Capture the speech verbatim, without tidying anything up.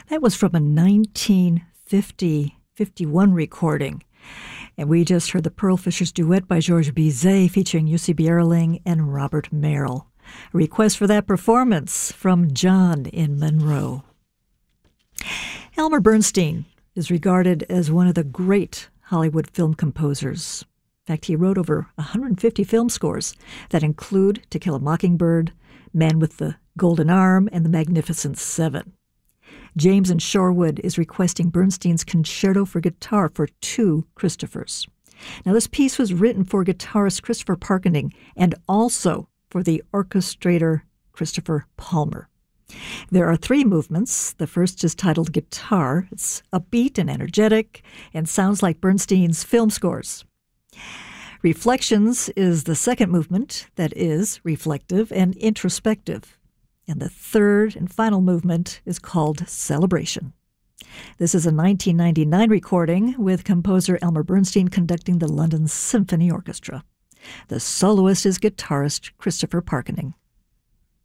That was from a nineteen fifty, fifty-one recording. And we just heard the Pearl Fishers duet by Georges Bizet featuring Jussi Björling and Robert Merrill. A request for that performance from John in Monroe. Elmer Bernstein is regarded as one of the great Hollywood film composers. In fact, he wrote over one hundred fifty film scores that include To Kill a Mockingbird, Man with the Golden Arm, and The Magnificent Seven. James in Shorewood is requesting Bernstein's Concerto for Guitar for Two Christophers. Now, this piece was written for guitarist Christopher Parkening and also for the orchestrator Christopher Palmer. There are three movements. The first is titled Guitar. It's upbeat and energetic and sounds like Bernstein's film scores. Reflections is the second movement that is reflective and introspective. And the third and final movement is called Celebration. This is a nineteen ninety-nine recording with composer Elmer Bernstein conducting the London Symphony Orchestra. The soloist is guitarist Christopher Parkening.